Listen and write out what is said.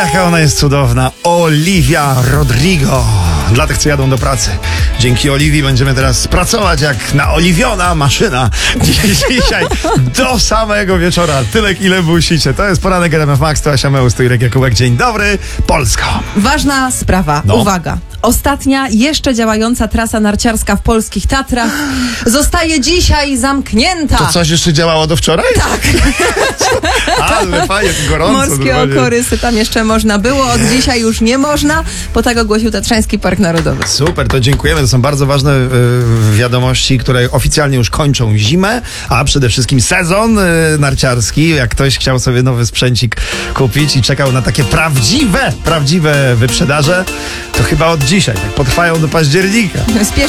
Jaka ona jest cudowna. Olivia Rodrigo. Dla tych, co jadą do pracy. Dzięki Oliwii będziemy teraz pracować jak naoliwiona maszyna. Dzisiaj do samego wieczora. Tyle, ile musicie. To jest poranek RMF Max, to Asia Meus, tu Irek Jakubek. Dzień dobry, Polsko. Ważna sprawa. No. Uwaga. Ostatnia, jeszcze działająca trasa narciarska w polskich Tatrach zostaje dzisiaj zamknięta. To coś jeszcze działało do wczoraj? Tak. Ale fajnie, gorąco. Morskie normalnie. okorysy tam jeszcze można było, od dzisiaj już nie można, bo tak ogłosił Tatrzański Park Narodowy. Super, to dziękujemy. To są bardzo ważne wiadomości, które oficjalnie już kończą zimę, a przede wszystkim sezon narciarski. Jak ktoś chciał sobie nowy sprzęcik kupić i czekał na takie prawdziwe wyprzedaże, to chyba od dzisiaj, tak potrwają do października. Spiesznie